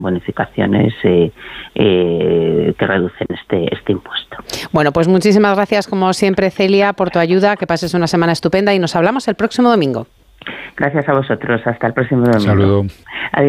bonificaciones que reducen este impuesto. Bueno, pues muchísimas gracias como siempre, Celia, por tu ayuda, que pases una semana estupenda y nos hablamos el próximo domingo. Gracias a vosotros, hasta el próximo domingo. Saludo. Adiós.